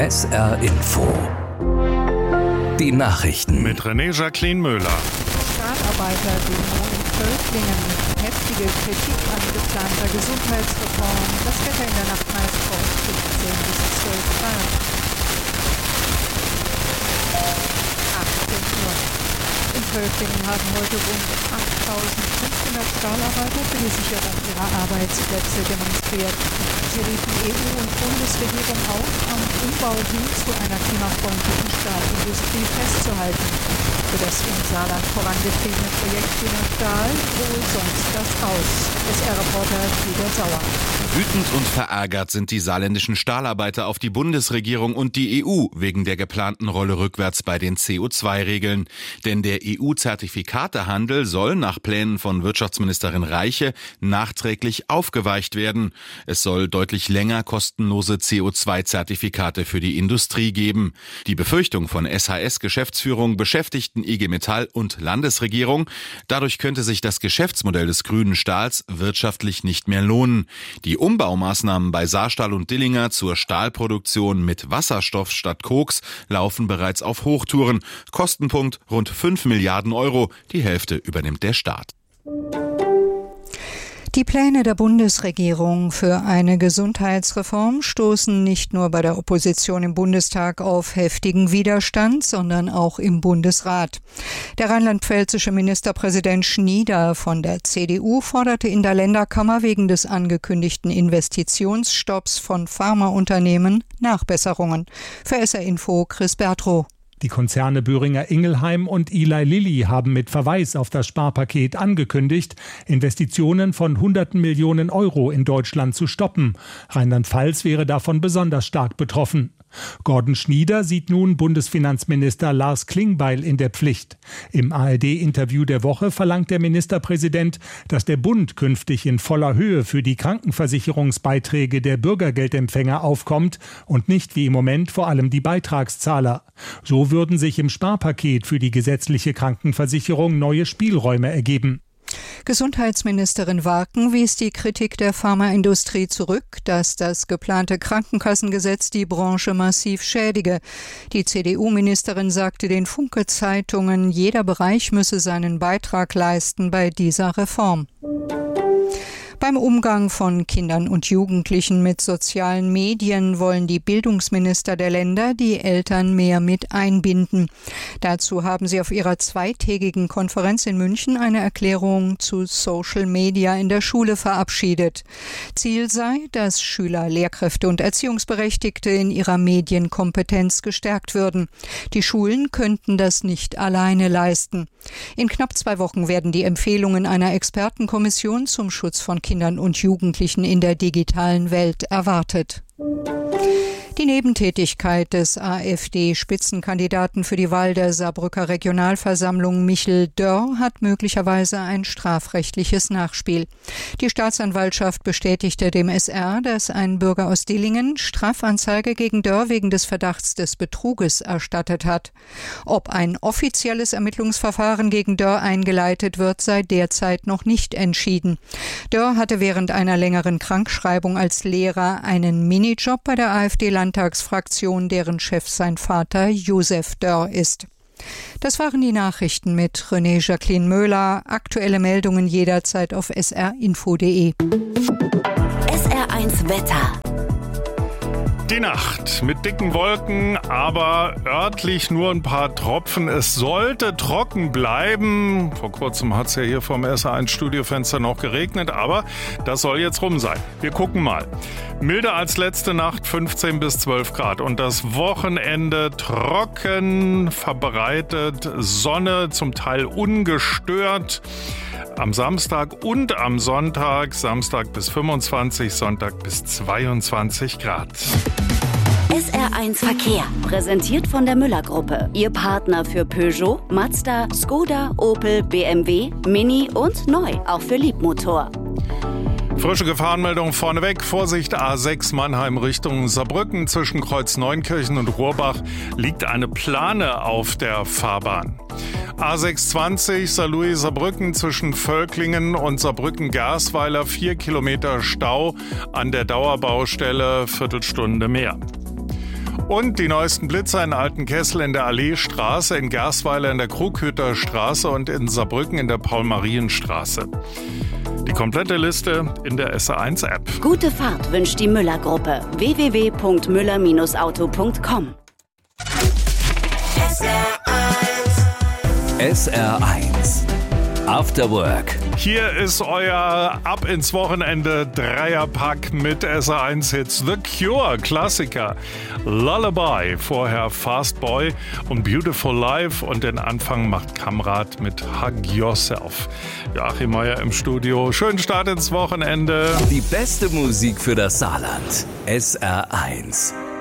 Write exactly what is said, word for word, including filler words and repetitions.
S R Info. Die Nachrichten mit René Jacqueline Möller. Stahlarbeiter-Demo in Völklingen, heftige Kritik an geplanter Gesundheitsreform. Das Wetter in der Nacht meist von fünfzehn bis zwölf Grad. achtzehn Uhr. In Völklingen haben heute rund achttausendfünfhundert Stahlarbeiter für die Sicherung ihrer Arbeitsplätze demonstriert. Sie riefen E U und Bundesregierung auf, am Umbau hin zu einer klimafreundlichen Stahlindustrie festzuhalten. Für das im Saarland vorangetriebene Projekt Grüner Stahl wohl sonst das Aus. S R-Reporter Peter Sauer. Wütend und verärgert sind die saarländischen Stahlarbeiter auf die Bundesregierung und die E U wegen der geplanten Rolle rückwärts bei den C O zwei Regeln. Denn der E U-Zertifikatehandel soll nach Plänen von Wirtschaftsministerin Reiche nachträglich aufgeweicht werden. Es soll deutlich länger kostenlose C O zwei Zertifikate für die Industrie geben. Die Befürchtung von S H S-Geschäftsführung, Beschäftigten, I G Metall und Landesregierung: Dadurch könnte sich das Geschäftsmodell des grünen Stahls wirtschaftlich nicht mehr lohnen. Die Umbaumaßnahmen bei Saarstahl und Dillinger zur Stahlproduktion mit Wasserstoff statt Koks laufen bereits auf Hochtouren. Kostenpunkt rund fünf Milliarden Euro, die Hälfte übernimmt der Staat. Die Pläne der Bundesregierung für eine Gesundheitsreform stoßen nicht nur bei der Opposition im Bundestag auf heftigen Widerstand, sondern auch im Bundesrat. Der rheinland-pfälzische Ministerpräsident Schnieder von der C D U forderte in der Länderkammer wegen des angekündigten Investitionsstopps von Pharmaunternehmen Nachbesserungen. Für S R Info Chris Bertrow. Die Konzerne Boehringer Ingelheim und Eli Lilly haben mit Verweis auf das Sparpaket angekündigt, Investitionen von hunderten Millionen Euro in Deutschland zu stoppen. Rheinland-Pfalz wäre davon besonders stark betroffen. Gordon Schnieder sieht nun Bundesfinanzminister Lars Klingbeil in der Pflicht. Im A R D-Interview der Woche verlangt der Ministerpräsident, dass der Bund künftig in voller Höhe für die Krankenversicherungsbeiträge der Bürgergeldempfänger aufkommt und nicht wie im Moment vor allem die Beitragszahler. So würden sich im Sparpaket für die gesetzliche Krankenversicherung neue Spielräume ergeben. Gesundheitsministerin Warken wies die Kritik der Pharmaindustrie zurück, dass das geplante Krankenkassengesetz die Branche massiv schädige. Die C D U-Ministerin sagte den Funke-Zeitungen, jeder Bereich müsse seinen Beitrag leisten bei dieser Reform. Beim Umgang von Kindern und Jugendlichen mit sozialen Medien wollen die Bildungsminister der Länder die Eltern mehr mit einbinden. Dazu haben sie auf ihrer zweitägigen Konferenz in München eine Erklärung zu Social Media in der Schule verabschiedet. Ziel sei, dass Schüler, Lehrkräfte und Erziehungsberechtigte in ihrer Medienkompetenz gestärkt würden. Die Schulen könnten das nicht alleine leisten. In knapp zwei Wochen werden die Empfehlungen einer Expertenkommission zum Schutz von Kindern und Jugendlichen in der digitalen Welt erwartet. Die Nebentätigkeit des AfD-Spitzenkandidaten für die Wahl der Saarbrücker Regionalversammlung Michel Dörr hat möglicherweise ein strafrechtliches Nachspiel. Die Staatsanwaltschaft bestätigte dem S R, dass ein Bürger aus Dillingen Strafanzeige gegen Dörr wegen des Verdachts des Betruges erstattet hat. Ob ein offizielles Ermittlungsverfahren gegen Dörr eingeleitet wird, sei derzeit noch nicht entschieden. Dörr hatte während einer längeren Krankschreibung als Lehrer einen Minijob bei der AfD-Landtagsfraktion, deren Chef sein Vater Josef Dörr ist. Das waren die Nachrichten mit René Jacqueline Möller. Aktuelle Meldungen jederzeit auf s r info punkt d e. S R eins Wetter. Die Nacht mit dicken Wolken, aber örtlich nur ein paar Tropfen. Es sollte trocken bleiben. Vor kurzem hat es ja hier vom S R eins Studiofenster noch geregnet, aber das soll jetzt rum sein. Wir gucken mal. Milder als letzte Nacht, fünfzehn bis zwölf Grad. Und das Wochenende trocken, verbreitet, Sonne, zum Teil ungestört. Am Samstag und am Sonntag, Samstag bis fünfundzwanzig, Sonntag bis zweiundzwanzig Grad. S R eins Verkehr, präsentiert von der Müller-Gruppe. Ihr Partner für Peugeot, Mazda, Skoda, Opel, B M W, Mini und neu, auch für Liebmotor. Frische Gefahrenmeldung vorneweg. Vorsicht, A sechs Mannheim Richtung Saarbrücken. Zwischen Kreuz Neunkirchen und Rohrbach liegt eine Plane auf der Fahrbahn. A sechshundertzwanzig Saarlouis Saarbrücken zwischen Völklingen und Saarbrücken-Gersweiler. Vier Kilometer Stau an der Dauerbaustelle, Viertelstunde mehr. Und die neuesten Blitzer in Altenkessel in der Alleestraße, in Gersweiler in der Krughütter Straße und in Saarbrücken in der Paul-Marien-Straße. Die komplette Liste in der S R eins App. Gute Fahrt wünscht die Müller-Gruppe. w w w punkt müller Bindestrich auto punkt com. S R eins After Work. Hier ist euer Ab ins Wochenende Dreierpack mit S R eins Hits. The Cure, Klassiker. Lullaby, vorher Fast Boy und Beautiful Life. Und den Anfang macht Kamrat mit Hug Yourself. Joachim Meier im Studio. Schönen Start ins Wochenende. Die beste Musik für das Saarland. S R eins.